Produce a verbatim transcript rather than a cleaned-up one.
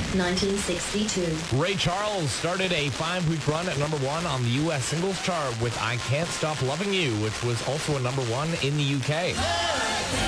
nineteen sixty-two. Ray Charles started a five-week run at number one on the U S singles chart with I Can't Stop Loving You, which was also a number one in the U K.